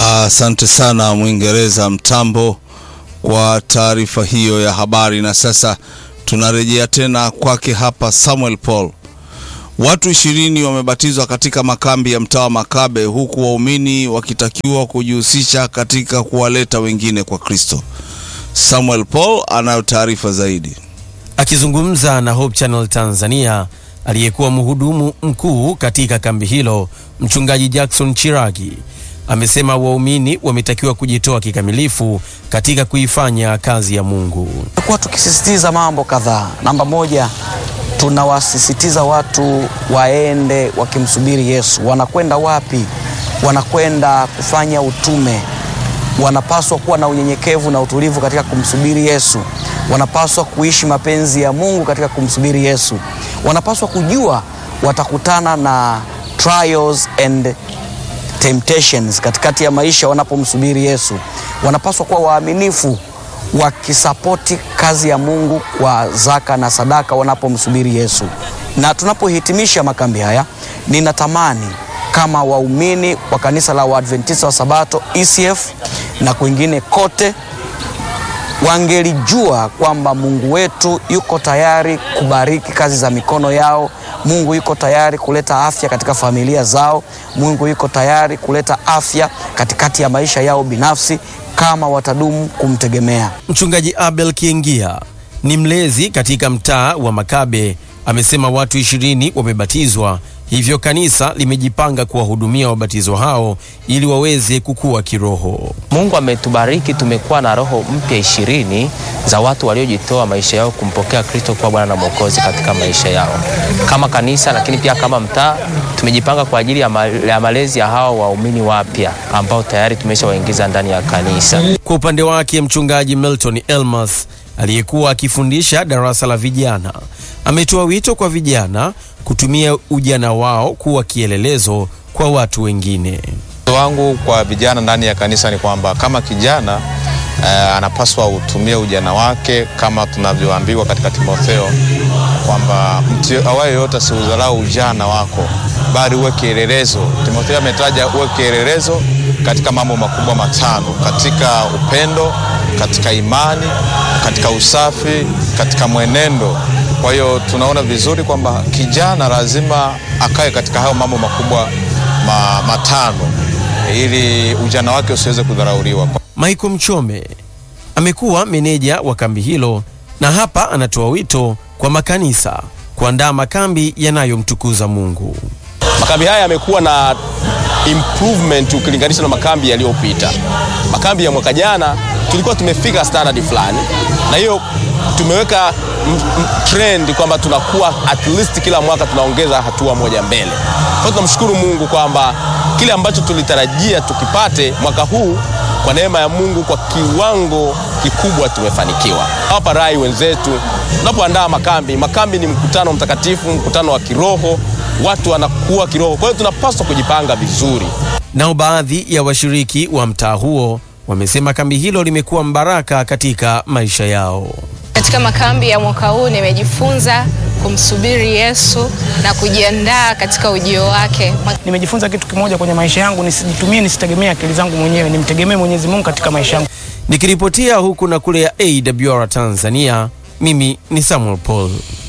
Asante sana Mwingereza Mtambo kwa taarifa hiyo ya habari. Na sasa tunarejea tena kwake hapa Samuel Paul. Watu 20 wamebatizwa katika makambi ya mtaa wa Makabe, huku waumini wakitakiwa kujihusisha katika kuwaleta wengine kwa Kristo. Samuel Paul anayo taarifa zaidi. Akizungumza na Hope Channel Tanzania, aliyekuwa mhudumu mkuu katika kambi hilo, Mchungaji Jackson Chiragi, amesema waumini wametakiwa kujitoa kikamilifu katika kuifanya kazi ya Mungu. Kwa tukisisitiza mambo kadhaa. Namba moja, tunawasisitiza watu waende wakimsubiri Yesu. Wanakwenda wapi? Wanakwenda kufanya utume. Wanapaswa kuwa na unyenyekevu na utulivu katika kumsubiri Yesu. Wanapaswa kuishi mapenzi ya Mungu katika kumsubiri Yesu. Wanapaswa kujua watakutana na trials and temptations katikati ya maisha wanapomsubiri Yesu. Wanapaswa kuwa waaminifu wakisapoti kazi ya Mungu kwa zaka na sadaka wanapomsubiri Yesu. Na tunapohitimisha makambi haya, ninatamani kama waumini wa kanisa la Waadventista wa Sabato ECF na kwingine kote wangelijua kwamba Mungu wetu yuko tayari kubariki kazi za mikono yao. Mungu yuko tayari kuleta afya katika familia zao. Mungu yuko tayari kuleta afya katikati ya maisha yao binafsi kama watadumu kumtegemea. Mchungaji Abel Kiengia ni mlezi katika mtaa wa Makabe, amesema watu 20 wamebatizwa, hivyo kanisa limejipanga kuwahudumia wabatizo hao ili waweze kukua kiroho. Mungu ametubariki, tumekuwa na roho mpya 20 za watu waliojitoa maisha yao kumpokea Kristo kwa Bwana na Mwokozi katika maisha yao. Kama kanisa lakini pia kama mtaa tumejipanga kwa ajili ya malezi ya hao waumini wapya ambao tayari tumeshawaingiza ndani ya kanisa. Kwa upande wake, Mchungaji Milton Elmas aliyekuwa akifundisha darasa la vijana ametoa wito kwa vijana kutumia ujana wao kuwa kielelezo kwa watu wengine. Wito wangu kwa vijana ndani ya kanisa ni kwamba kama kijana anapaswa utumie ujana wake kama tunavyoambiwa katika Timotheo kwamba mtu awaye yote asiudharau ujana wako bali uwe kielelezo. Timotheo ametaja uwe kielelezo katika mambo makubwa 5: katika upendo, katika imani, katika usafi, katika mwenendo. Kwa hiyo tunaona vizuri kwamba kijana lazima akae katika hayo mambo makubwa 5 ili ujana wake usiweze kudharauliwa. Michael Mchome amekuwa meneja wa kambi hilo, na hapa anatoa wito kwa makanisa kuandaa makambi yanayomtukuza Mungu. Makambi haya yamekuwa na improvement ukilinganisha na makambi yaliyopita. Makambi ya mwaka jana tulikuwa tumefika standard fulani, na hiyo tumeweka trend kwamba tunakuwa at least kila mwaka tunaongeza hatua moja mbele. Kwa tunamshukuru Mungu kwamba kile ambacho tulitarajia tukipate mwaka huu kwa neema ya Mungu kwa kiwango kikubwa tumefanikiwa. Hapa rai wenzetu, tunapoandaa makambi ni mkutano mtakatifu, mkutano wa kiroho, watu wanakuwa kiroho. Kwa hiyo tunapaswa kujipanga vizuri. Nao baadhi ya washiriki wa mtaa huo wamesema kambi hilo limekuwa mbaraka katika maisha yao. Katika makambi ya mwaka huu nimejifunza kumsubiri Yesu na kujiandaa katika ujio wake. Nimejifunza kitu kimoja kwenye maisha yangu, nisitegemee akili zangu mwenyewe, nimtegemee Mwenyezi Mungu katika maisha yangu. Nikiripotia huku na kule ya AWR Tanzania, mimi ni Samuel Paul.